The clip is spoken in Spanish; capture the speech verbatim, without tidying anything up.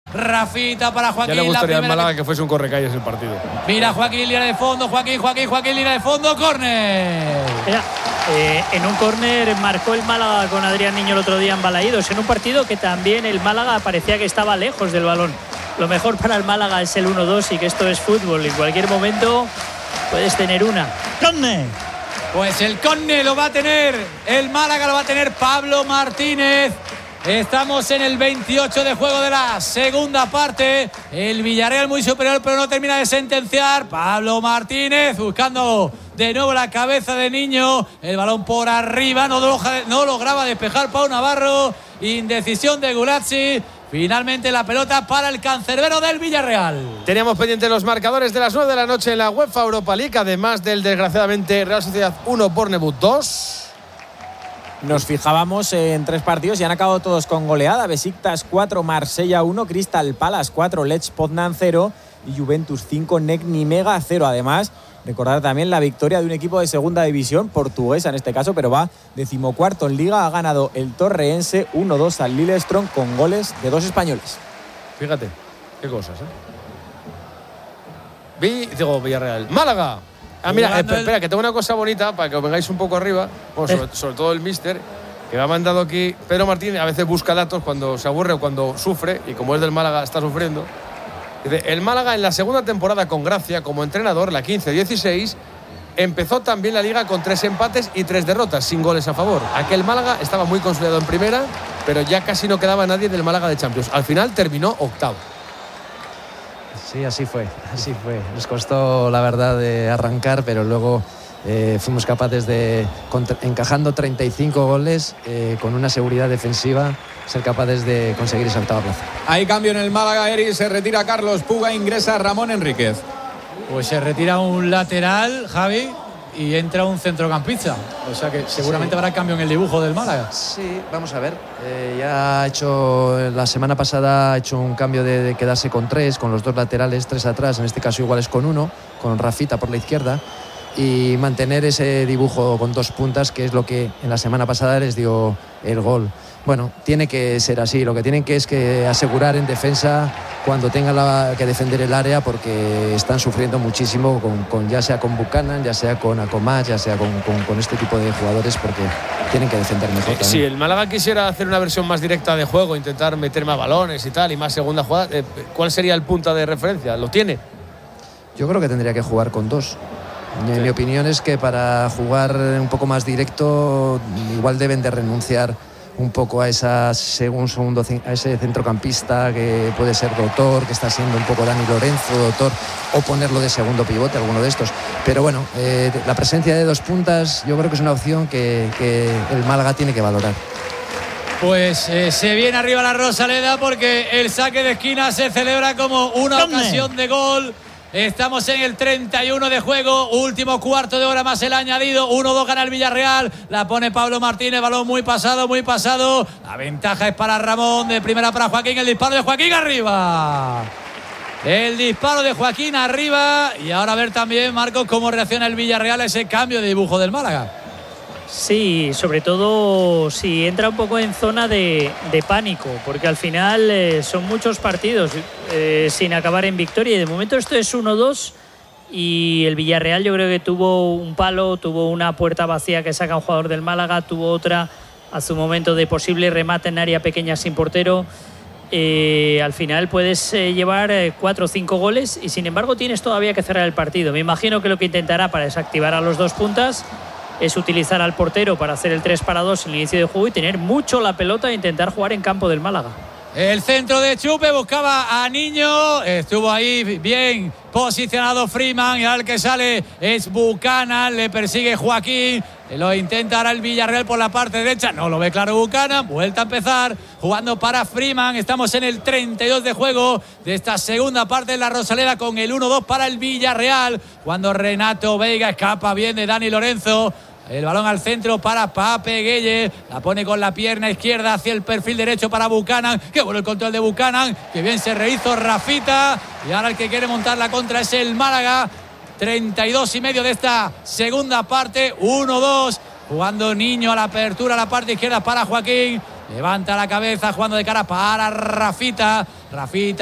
Rafita para Joaquín. Ya le gustaría al Málaga que... que fuese un correcalles el partido. Mira Joaquín, línea de fondo, Joaquín, Joaquín, Joaquín, línea de fondo, córner. Mira, eh, en un córner marcó el Málaga con Adrián Niño el otro día en Balaídos, en un partido que también el Málaga parecía que estaba lejos del balón. Lo mejor para el Málaga es el uno dos y que esto es fútbol. En cualquier momento puedes tener una. ¡Córner! Pues el córner lo va a tener el Málaga, lo va a tener Pablo Martínez. Estamos en el veintiocho de juego de la segunda parte. El Villarreal muy superior, pero no termina de sentenciar. Pablo Martínez buscando de nuevo la cabeza de Niño. El balón por arriba, no, loja, no lograba despejar Pau Navarro. Indecisión de Gulazzi. Finalmente la pelota para el cancerbero del Villarreal. Teníamos pendientes los marcadores de las nueve de la noche en la UEFA Europa League, además del desgraciadamente Real Sociedad uno, Bournemouth dos. Nos fijábamos en tres partidos y han acabado todos con goleada. Besiktas cuatro, Marsella uno, Crystal Palace cuatro, Lech Poznan cero y Juventus cinco, Nek Nimega cero. Además, recordar también la victoria de un equipo de segunda división, portuguesa en este caso, pero va decimocuarto en Liga. Ha ganado el Torreense uno dos al Lillestrøm con goles de dos españoles. Fíjate, qué cosas, ¿eh? Vi, digo, Villarreal. ¡Málaga! Ah, mira, espera, espera, que tengo una cosa bonita para que os vengáis un poco arriba. Bueno, sobre, sobre todo el míster, que me ha mandado aquí. Pedro Martínez a veces busca datos cuando se aburre o cuando sufre, y como es del Málaga está sufriendo. Dice, el Málaga en la segunda temporada con Gracia como entrenador, la quince dieciséis, empezó también la Liga con tres empates y tres derrotas, sin goles a favor. Aquel Málaga estaba muy consolidado en primera, pero ya casi no quedaba nadie del Málaga de Champions. Al final terminó octavo. Sí, así fue, así fue. Nos costó, la verdad, de arrancar, pero luego eh, fuimos capaces de, contra, encajando treinta y cinco goles, eh, con una seguridad defensiva, ser capaces de conseguir esa octava plaza. Hay cambio en el Málaga, Eri, se retira Carlos Puga, ingresa Ramón Enríquez. Pues se retira un lateral, Javi, y entra un centrocampista. O sea que seguramente sí habrá cambio en el dibujo del Málaga. Sí, vamos a ver. Eh, ya ha hecho, la semana pasada ha hecho un cambio de, de quedarse con tres, con los dos laterales, tres atrás, en este caso igual es con uno, con Rafita por la izquierda, y mantener ese dibujo con dos puntas, que es lo que en la semana pasada les dio el gol. Bueno, tiene que ser así. Lo que tienen que es que asegurar en defensa cuando tengan la, que defender el área, porque están sufriendo muchísimo con, con ya sea con Buchanan, ya sea con Acomas, ya sea con, con, con este tipo de jugadores, porque tienen que defender mejor. Eh, si el Málaga quisiera hacer una versión más directa de juego, intentar meter más balones y tal, y más segunda jugada, eh, ¿cuál sería el punto de referencia? ¿Lo tiene? Yo creo que tendría que jugar con dos. Sí. Mi opinión es que para jugar un poco más directo igual deben de renunciar un poco a esa según segundo a ese centrocampista que puede ser Doctor, que está siendo un poco Dani Lorenzo, Doctor, o ponerlo de segundo pivote, alguno de estos. Pero bueno, eh, la presencia de dos puntas yo creo que es una opción que, que el Málaga tiene que valorar. Pues eh, se viene arriba la Rosaleda, porque el saque de esquina se celebra como una ¡Tome! ocasión de gol. Estamos en el treinta y uno de juego, último cuarto de hora más el añadido. uno dos gana el Villarreal, la pone Pablo Martínez, balón muy pasado, muy pasado. La ventaja es para Ramón, de primera para Joaquín, el disparo de Joaquín arriba. El disparo de Joaquín arriba. Y ahora a ver también, Marcos, cómo reacciona el Villarreal a ese cambio de dibujo del Málaga. Sí, sobre todo si entra un poco en zona de, de pánico, porque al final eh, son muchos partidos eh, sin acabar en victoria, y de momento esto es uno dos, y el Villarreal yo creo que tuvo un palo, tuvo una puerta vacía que saca un jugador del Málaga, tuvo otra a su momento de posible remate en área pequeña sin portero. Eh, al final puedes eh, llevar eh, cuatro o cinco goles y sin embargo tienes todavía que cerrar el partido. Me imagino que lo que intentará para desactivar a los dos puntas es utilizar al portero para hacer el tres para dos en el inicio de juego y tener mucho la pelota e intentar jugar en campo del Málaga. El centro de Chupe buscaba a Niño, estuvo ahí bien posicionado Freeman, y ahora el que sale es Buchanan, le persigue Joaquín, lo intenta ahora el Villarreal por la parte derecha, no lo ve claro Buchanan, vuelta a empezar, jugando para Freeman. Estamos en el treinta y dos de juego de esta segunda parte de la Rosaleda, con el uno dos para el Villarreal, cuando Renato Veiga escapa bien de Dani Lorenzo. El balón al centro para Pape Gueye, la pone con la pierna izquierda hacia el perfil derecho para Buchanan. Qué bueno el control de Buchanan, que bien se rehizo Rafita, y ahora el que quiere montar la contra es el Málaga. treinta y dos y medio de esta segunda parte, uno dos, jugando Niño a la apertura a la parte izquierda para Joaquín, levanta la cabeza jugando de cara para Rafita, Rafita.